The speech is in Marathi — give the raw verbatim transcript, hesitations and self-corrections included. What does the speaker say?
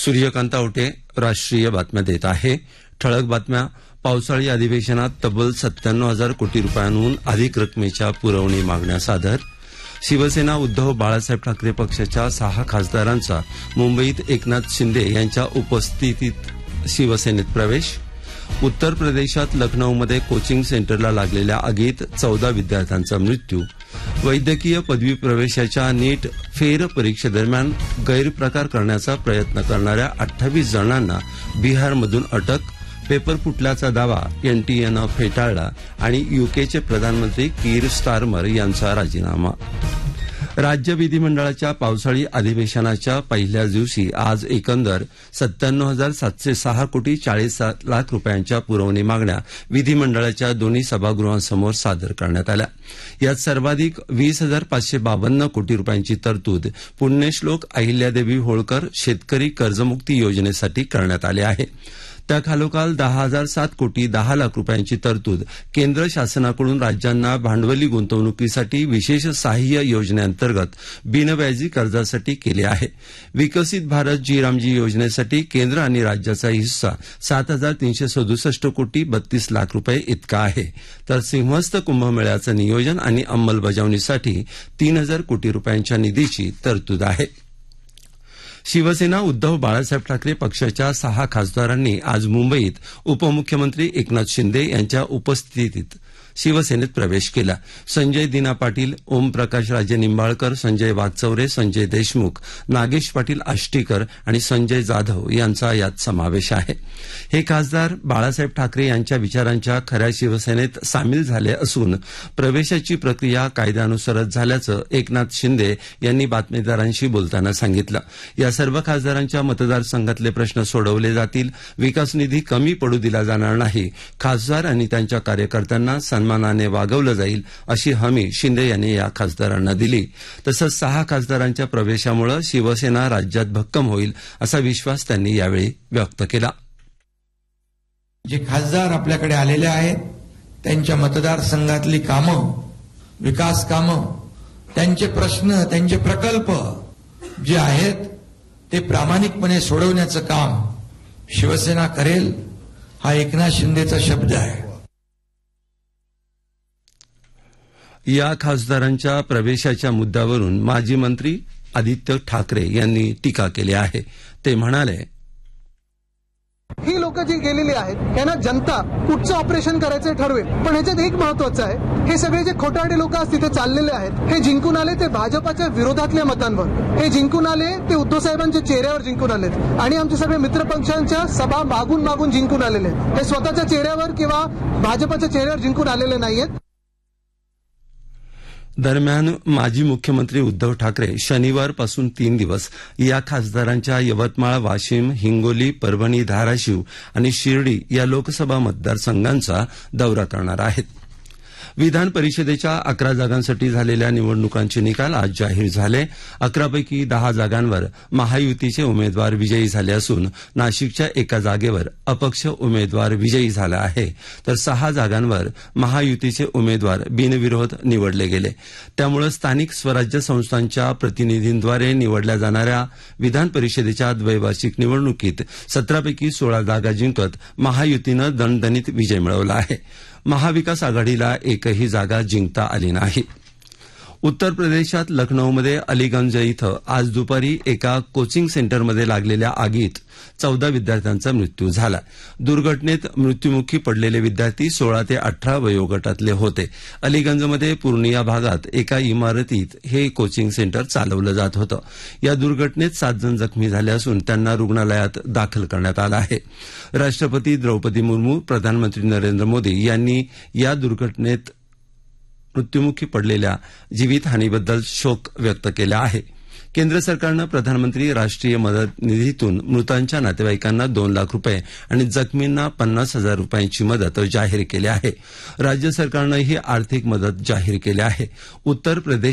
सूर्यकांत आवटे राष्ट्रीय बातम्या देत आहे. ठळक बातम्या. पावसाळी अधिवेशनात तब्बल सत्त्याण्णव हजार कोटी रुपयांहून अधिक रकमेच्या पुरवणी मागण्या सादर. शिवसेना उद्धव बाळासाहेब ठाकरे पक्षाच्या सहा खासदारांचा मुंबईत एकनाथ शिंदे यांच्या उपस्थितीत शिवसेनेत प्रवेश. उत्तर प्रदेशात लखनौमध्ये कोचिंग सेंटरला लागलेल्या आगीत चौदा विद्यार्थ्यांचा मृत्यू. वैद्यकीय पदवी प्रवेशाच्या नीट फेर परीक्षेदरम्यान गैरप्रकार करण्याचा प्रयत्न करणाऱ्या अठ्ठावीस जणांना बिहारमधून अटक. पेपर फुटल्याचा दावा एनटीएनं फेटाळला आणि युकेचे प्रधानमंत्री कीर स्टारमर यांचा राजीनामा. राज्य विधिमंडळाच्या पावसाळी अधिवेशनाच्या पहिल्याच दिवशी आज एकंदर सत्त्याण्णव हजार सातशे सहा कोटी चाळीस लाख रुपयांच्या पुरवणी मागण्या विधिमंडळाच्या दोन्ही सभागृहांसमोर सादर करण्यात आल्या. यात सर्वाधिक वीस हजार पाचशे बावन्न कोटी रुपयांची तरतूद पुण्यश्लोक अहिल्यादेवी होळकर शेतकरी कर्जमुक्ती योजनेसाठी करण्यात आली आहे. त्याखालोखाल दहा हजार सात कोटी दहा लाख रुपयांची तरतूद केंद्र शासनाकडून राज्यांना भांडवली गुंतवणुकीसाठी विशेष सहाय्य योजनेअंतर्गत बिनव्याजी कर्जासाठी केली आहे. विकसित भारत जी रामजी योजनेसाठी केंद्र आणि राज्याचा हिस्सा सात हजार तीनशे सदुसष्ट कोटी बत्तीस लाख रुपये इतका आहे. तर सिंहस्थ कुंभमेळ्याचं नियोजन आणि अंमलबजावणीसाठी तीन हजार कोटी रुपयांच्या निधीची तरतूद आहे. शिवसेना उद्धव बाळासाहेब ठाकरे पक्षाच्या सहा खासदारांनी आज मुंबईत उपमुख्यमंत्री एकनाथ शिंदे यांच्या उपस्थितीत शिवसेनेत प्रवेश केला. संजय दिना पाटील, ओमप्रकाश राजे निंबाळकर, संजय वागचौरे, संजय देशमुख, नागेश पाटील आष्टीकर आणि संजय जाधव यांचा यात समावेश आहे. हे खासदार बाळासाहेब ठाकरे यांच्या विचारांच्या खऱ्या शिवसेनेत सामील झाले असून प्रवेशाची प्रक्रिया कायद्यानुसारच झाल्याचं एकनाथ शिंदे यांनी बातमीदारांशी बोलताना सांगितलं. या सर्व खासदारांच्या मतदारसंघातले प्रश्न सोडवले जातील. विकास निधी कमी पडू दिला जाणार नाही. खासदार आणि त्यांच्या कार्यकर्त्यांना सन्मानाने वागवलं जाईल अशी हमी शिंदे यांनी या खासदारांना दिली. तसंच सहा खासदारांच्या प्रवेशामुळे शिवसेना राज्यात भक्कम होईल असा विश्वास त्यांनी यावेळी व्यक्त केला. जे खासदार आपल्याकडे आलेले आहेत त्यांच्या मतदारसंघातली कामं, विकास कामं, त्यांचे प्रश्न, त्यांचे प्रकल्प जे आहेत ते प्रामाणिकपणे सोडवण्याचं काम शिवसेना करेल हा एकनाथ शिंदेचा शब्द आहे. या खासदारांच्या प्रवेशाच्या मुद्द्यावरून माजी मंत्री आदित्य ठाकरे यांनी टीका केली आहे. ते म्हणाले, ही लोक जी गेलेली आहेत त्यांना जनता कुठचं ऑपरेशन करायचं ठरवेल. पण ह्याच्यात एक महत्वाचं आहे, हे सगळे जे खोटारडे लोक आज तिथे चाललेले आहेत हे जिंकून आले ते भाजपाच्या विरोधातल्या मतांवर. हे जिंकून आले ते उद्धव साहेबांच्या चेहऱ्यावर जिंकून आलेत आणि आमचे सगळे मित्रपक्षांच्या सभा मागून मागून जिंकून आलेले आहेत. हे स्वतःच्या चेहऱ्यावर किंवा भाजपाच्या चेहऱ्यावर जिंकून आलेले नाहीयेत. दरम्यान माजी मुख्यमंत्री उद्धव ठाकरे शनिवारपासून तीन दिवस या खासदारांच्या यवतमाळ, वाशिम, हिंगोली, परभणी, धाराशिव आणि शिर्डी या लोकसभा मतदारसंघांचा दौरा करणार आहेत. विधान परिषदेच्या अकरा जागांसाठी झालेल्या निवडणुकांचे निकाल आज जाहीर झाले. अकरापैकी दहा जागांवर महायुतीचे उमेदवार विजयी झाले असून नाशिकच्या एका जागेवर अपक्ष उमेदवार विजयी झाला आहे. तर सहा जागांवर महायुतीचे उमेदवार बिनविरोध निवडले गेले. त्यामुळे स्थानिक स्वराज्य संस्थांच्या प्रतिनिधींद्वारे निवडल्या जाणाऱ्या विधान परिषदेच्या द्वैवार्षिक निवडणुकीत सतरापैकी सोळा जागा जिंकत महायुतीनं दणदणीत विजय मिळवला आहे. महाविकास आघाडीला एकही जागा जिंकता आली नाही. उत्तर प्रदेशात लखनौमध्ये अलीगंज इथं आज दुपारी एका कोचिंग सेंटरमध्ये लागलेल्या आगीत चौदा विद्यार्थ्यांचा मृत्यू झाला. दुर्घटनेत मृत्युमुखी पडलेले विद्यार्थी सोळा ते अठरा वयोगटातले होते. अलीगंजमध्ये पूर्णिया भागात एका इमारतीत हे कोचिंग सेंटर चालवलं जात होतं. या दुर्घटनेत सात जण जखमी झाले असून त्यांना रुग्णालयात दाखल करण्यात आलं आहे. राष्ट्रपती द्रौपदी मुर्मू, प्रधानमंत्री नरेंद्र मोदी यांनी या दुर्घटनेत मृत्युमुखी पडलेल्या जीवितहानीबद्दल शोक व्यक्त केला आहे. केंद्र सरकारनं प्रधानमंत्री राष्ट्रीय मदत निधीतून मृतांच्या नातेवाईकांना दोन लाख रुपये आणि जखमींना पन्नास हजार रुपयांची मदत जाहीर केली आहे. राज्य सरकारनं ही आर्थिक मदत जाहीर केली आहे. उत्तर प्रदेश